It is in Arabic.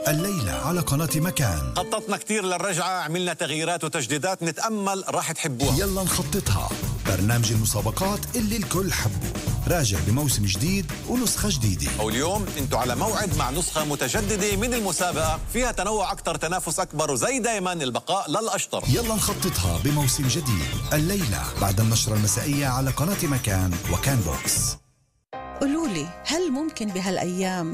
الليلة على قناة مكان. خططنا كتير للرجعة، عملنا تغييرات وتجديدات، نتأمل راح تحبوها. يلا نخططها، برنامج المسابقات اللي الكل حبه، راجع بموسم جديد ونسخة جديدة. واليوم انتوا على موعد مع نسخة متجددة من المسابقة، فيها تنوع أكتر، تنافس أكبر، وزي دايما البقاء للأشطر. يلا نخططها بموسم جديد الليلة بعد النشرة المسائية على قناة مكان وكان بوكس. قولولي، هل ممكن بهالأيام